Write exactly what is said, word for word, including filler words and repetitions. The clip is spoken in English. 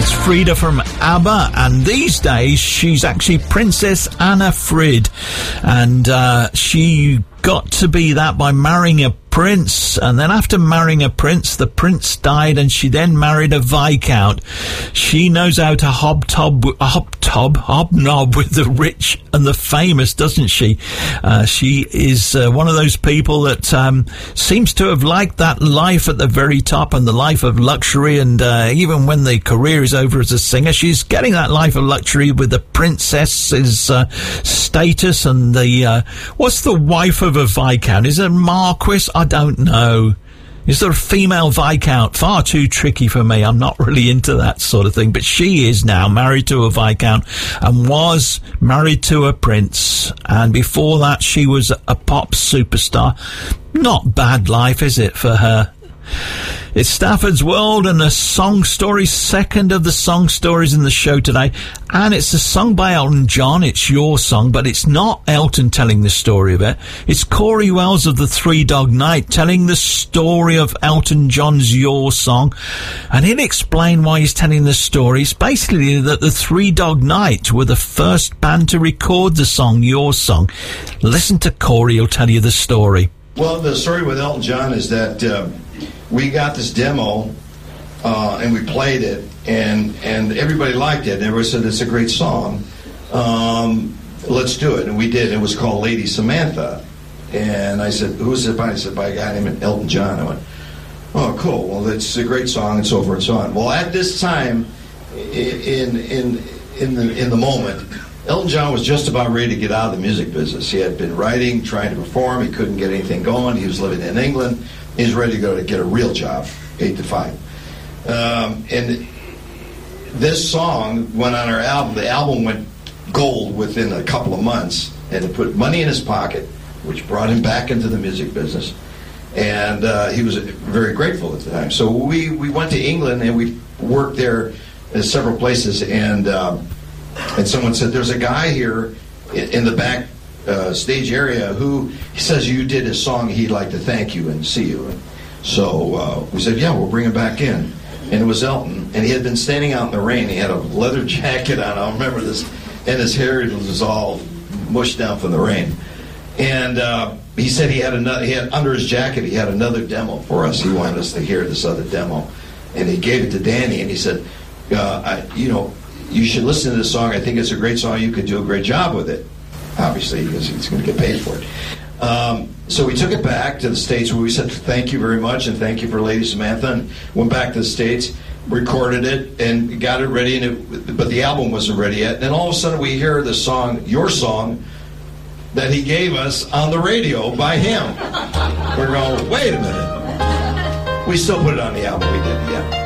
It's Frida from ABBA, and these days she's actually Princess Anna Frid, and uh, she got to be that by marrying a prince, and then after marrying a prince, the prince died, and she then married a viscount. She knows how to hobtob, hobtob, hobnob with the rich and the famous, doesn't she? Uh, she is uh, one of those people that um, seems to have liked that life at the very top and the life of luxury, and uh, even when the career is over as a singer, she's getting that life of luxury with the princess's uh, status and the, uh, what's the wife of a viscount? Is it a marquis? I don't know. Is there a female viscount? Far too tricky for me. I'm not really into that sort of thing. But she is now married to a viscount and was married to a prince. And before that, she was a pop superstar. Not bad life, is it, for her? It's Stafford's World and a song story, second of the song stories in the show today. And it's a song by Elton John. It's Your Song, but it's not Elton telling the story of it. It's Corey Wells of the Three Dog Night telling the story of Elton John's Your Song. And he'll explain why he's telling the story. It's basically that the Three Dog Night were the first band to record the song Your Song. Listen to Corey, he'll tell you the story. Well, the story with Elton John is that uh, we got this demo uh, and we played it, and and everybody liked it. And everybody said it's a great song. Um, let's do it, and we did. It was called Lady Samantha, and I said, "Who's it by?" I said, "By a guy named Elton John." I went, "Oh, cool. Well, it's a great song, and so forth and so on." Well, at this time, in in in the in the moment, Elton John was just about ready to get out of the music business. He had been writing, trying to perform. He couldn't get anything going. He was living in England. He was ready to go to get a real job, eight to five. Um, and this song went on our album. The album went gold within a couple of months, and it put money in his pocket, which brought him back into the music business. And uh, he was very grateful at the time. So we, we went to England, and we worked there in several places, and uh, and someone said, "There's a guy here in, in the back uh, stage area who he says you did his song. He'd like to thank you and see you." And so uh, we said, "Yeah, we'll bring him back in." And it was Elton, and he had been standing out in the rain. He had a leather jacket on. I remember this, and his hair was all mushed down from the rain. And uh, he said he had another. He had under his jacket. He had another demo for us. He wanted us to hear this other demo, and he gave it to Danny, and he said, uh, I, "You know, you should listen to this song. I think it's a great song. You could do a great job with it." Obviously, because he's going to get paid for it. Um, so we took it back to the States, where we said thank you very much and thank you for Lady Samantha, and went back to the States, recorded it, and got it ready. And it, but the album wasn't ready yet. And then all of a sudden we hear the song, Your Song, that he gave us on the radio by him. We're going, wait a minute. We still put it on the album. We did, yeah.